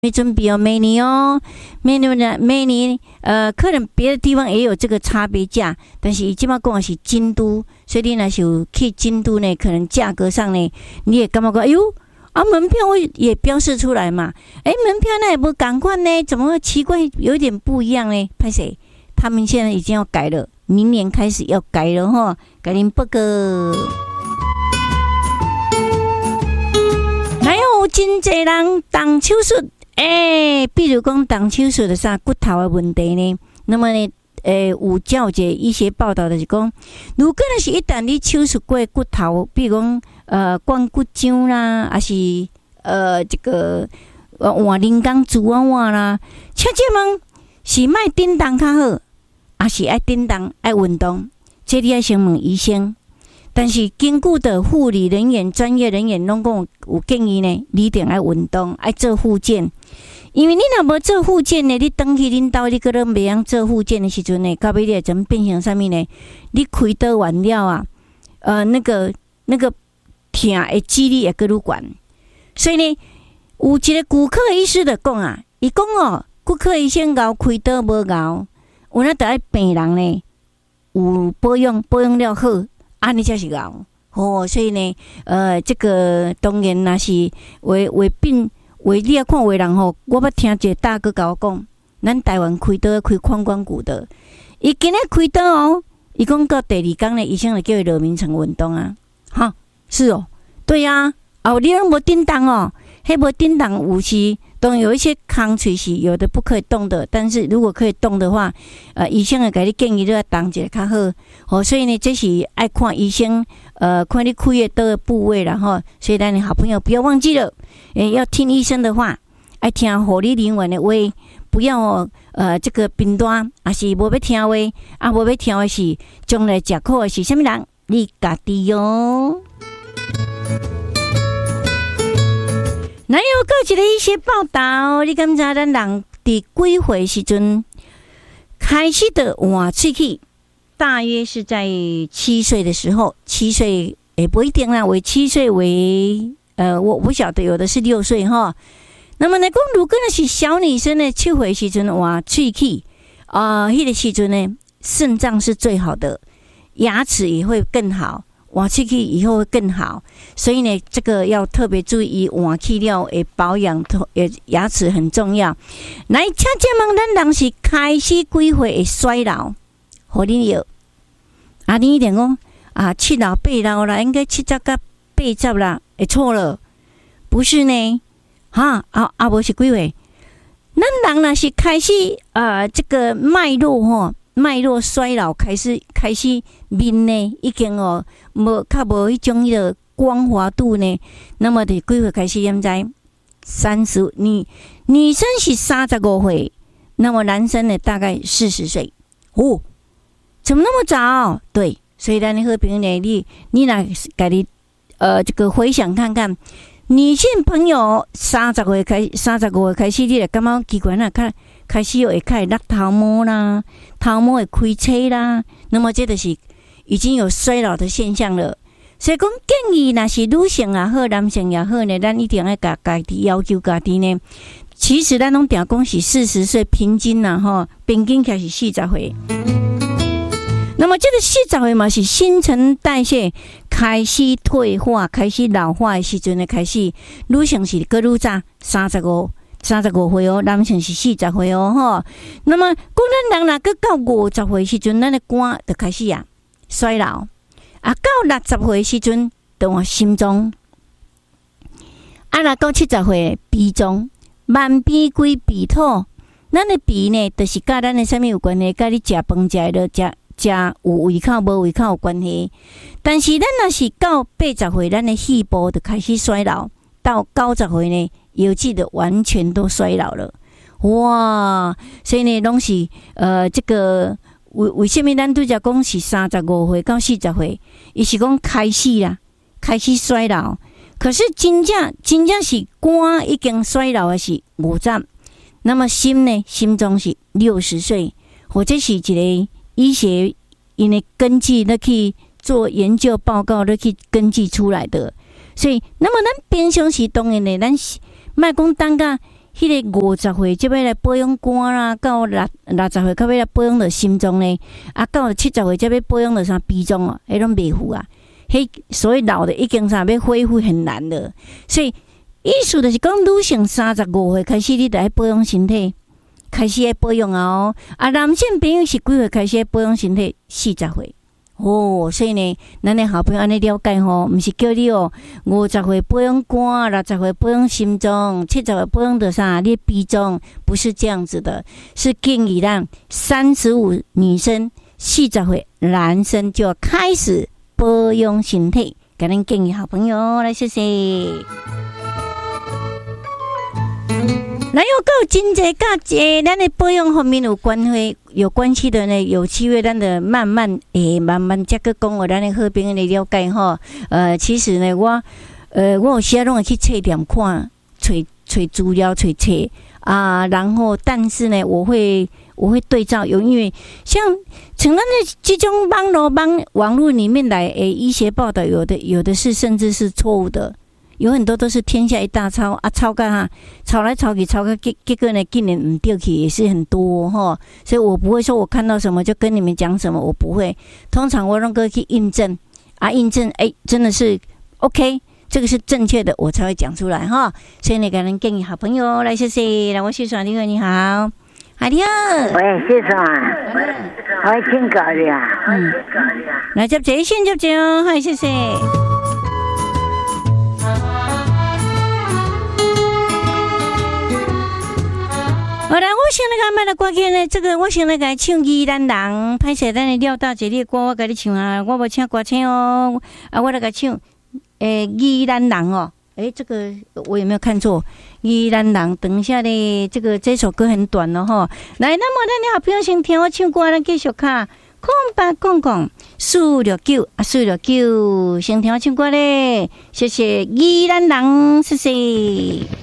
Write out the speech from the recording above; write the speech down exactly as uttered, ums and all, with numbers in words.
没准备哦，每年哦，每年呢，每年呃，可能别的地方也有这个差别价，但是伊即马讲的是京都，所以你若是有去京都呢，可能价格上呢，你也感觉讲，哎呦，啊，门票也标示出来嘛，哎，门票那也不赶快呢，怎么会奇怪，有点不一样呢？拍谁？他们现在已经要改了，明年开始要改了哈，改您报告。还有真侪人动手术。诶、欸，比如讲动手术的啥骨头的问题呢？那么呢，诶、欸，有较者医学报道就是讲，如果若是一旦你手术过骨头，比如讲呃关骨浆啦，还是呃这个呃换人工猪娃娃啦，请问是卖叮当较好，还是爱叮当爱运动？这你要先问医生。但是根据的护理人员、专业人员拢讲有建议呢，你一定爱运动，爱做复健。因为你若无做复健呢，你转去恁兜，你个人袂晓做复健的时阵呢，到尾你怎变成啥物呢？你开刀完了啊，呃，那个那个痛的几率会更愈悬。所以呢，有一个骨科医师就讲啊，伊讲哦，骨科医生熬开刀无熬，有那得爱病人呢有保养，保养了好。安尼才是熬哦，所以呢，呃，这个当然若是为为病为你要看为人吼，我捌听一个大哥甲我讲，咱台湾开刀开髋关骨的，伊今日开刀哦，伊讲到第二天呢，医生就叫伊落眠床运动啊，哈，是哦，对啊，哦，你拢无叮当哦，迄无叮当有时。当然有一些康垂是有的不可以动的，但是如果可以动的话，呃，医生会给你建议你要动一下较好。哦，所以呢，这是爱看医生，呃，看你开的刀的部位，然后，所以咱的好朋友不要忘记了，诶，要听医生的话，爱听护理人员的话，不要哦，呃，这个评断，还是无要听话，啊，无要听的是将来吃苦的是什么人？你家己哟。哪有个一个一些报道？你感觉咱人伫几岁时阵开始的换喙齿？大约是在七岁的时候，七岁也不一定啦，为七岁为呃，我不晓得，有的是六岁哈。那么呢，讲如果那是小女生的七岁时阵换喙齿啊，迄个时阵呢，肾脏是最好的，牙齿也会更好。换喙齿以后会更好，所以呢，这个要特别注意换去了的保养，也牙齿很重要。来，请这问咱人是开始几岁会衰老？互你有啊？你一定讲啊，七老八老啦，应该七十到八十啦，会错了，不是呢？哈啊啊，无是几岁？咱人若是开始呃，这个脉络吼。脉络衰老开始开始面呢，已经哦无较无迄种迄个光滑度呢。那么伫几岁开始？现在三十，女女生是三十五岁，那么男生呢大概四十岁。哦，怎么那么早？对，所以咱的好朋友呢，你你若家己呃这个回想看看，女性朋友三十岁开三十五岁开始，你就感觉奇怪啦，看。开始会开始落头毛啦，头毛会开车啦，那么这就是已经有衰老的现象了。所以讲建议，若是女性也好，男性也好呢，咱一定要甲家己要求家己呢。其实咱拢定讲是四十岁平均啦，吼，平均开始四十岁。那么这个四十岁嘛，是新陈代谢开始退化、开始老化的时阵呢，开始女性是个愈早三十五。三十五岁哦，男性是四十岁哦，吼。那么，讲咱人若个到五十岁时阵，咱的肝就开始啊衰老，啊，到六十岁时阵，就换心脏，啊，若到七十岁鼻脏，万鼻归鼻土，咱的鼻呢，就是甲咱的啥物有关系？甲你食饭食的食食有胃口无胃口有关系。但是咱若是到八十岁，咱的细胞就开始衰老，到九十岁呢？有记得完全都衰老了，哇！所以呢，拢是呃，这个为为什么咱拄则讲是三十五岁到四十岁，伊是讲开始啦，开始衰老。可是真正真正是肝已经衰老的是五十，那么心呢，心脏是六十岁，或者是一个医学因为根据咧去做研究报告咧去根据出来的。所以，那么咱平常时当然呢，咱。莫讲等甲迄个五十岁，即要来保养肝啦，到六六十岁，较要来保养着心脏呢，啊，到七十岁，才要保养着啥脾脏哦，迄拢袂赴啊。迄所以老的已经啥要恢复很难了，所以意思就是讲，女性三十五岁开始，你就要保养身体，开始要保养啊哦。啊，男性朋友是几岁开始保养身体？四十岁。哦，所以呢，咱的好朋友安尼了解吼，毋是叫你哦，五十岁保养肝，六十岁保养心脏，七十岁保养的啥？你脾脏，不是这样子的，是建议咱三十五女生，四十岁男生就要开始保养身体。给咱建议好朋友来谢谢。咱有够真济甲这咱的保养方面有关系有关系的呢，有机会咱的慢慢诶、欸、慢慢再去讲，我咱的好朋友来了解吼。呃，其实呢，我呃我有时啊拢会去册店看，找找资料，找册啊，然后但是呢，我会我会对照，有因为像像咱的这种网络网网络里面来诶医学报道，有的有的是甚至是错误的。有很多都是天下一大抄啊，抄干哈，抄来抄去，抄个结结果呢，竟然唔对去，也是很多哈。所以我不会说我看到什么就跟你们讲什么，我不会。通常我让哥去印证啊，印证哎、欸，真的是 OK， 这个是正确的，我才会讲出来哈。所以呢，给人建议好朋友来谢谢，来我谢爽，你好，你好，好的。 喂，谢爽啊，我请教你啊， 嗯，来接这先接这，好，谢谢。好啦，我先来甲买来歌曲呢，这个我先来甲唱《宜兰人》，歹势咱的廖大姐你的歌我甲你唱啊，我无请歌星哦，啊，我来甲唱诶《宜兰人》哦，诶，这个我有没有看错？《宜兰人》，等一下呢，这个这首歌很短哦吼，来，那么咱的好朋友先听我唱歌，咱继续卡空白空空四六九啊，四六九，先听我唱歌咧，谢谢《宜兰人》，谢谢。